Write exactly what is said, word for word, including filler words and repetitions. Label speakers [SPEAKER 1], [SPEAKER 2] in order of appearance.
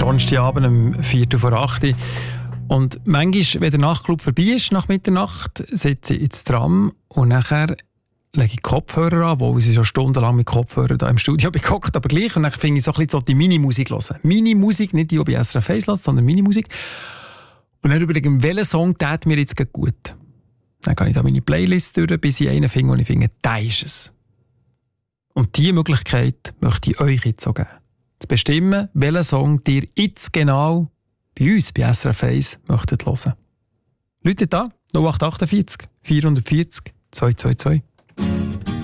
[SPEAKER 1] Donnerstagabend um Viertel vor acht. Und manchmal, wenn der Nachtclub vorbei ist, nach Mitternacht, sitze ich ins Tram und nachher lege ich Kopfhörer an, wo ich schon stundenlang mit Kopfhörern da im Studio gehockt, aber gleich. Und dann finde ich so ein bisschen so die Mini-Musik hören. Mini-Musik, nicht die, die bei S R F eins lässt, sondern Mini-Musik. Und dann überlege ich, welchen Song tät mir jetzt gut. Dann gehe ich da meine Playlist durch, bis ich einen finde, und ich finde, der ist es. Und diese Möglichkeit möchte ich euch jetzt so geben. Zu bestimmen, welchen Song ihr jetzt genau bei uns, bei S R F eins, möchtet hören. Leute da, null acht acht vier, vier vier null zwei zwei zwei.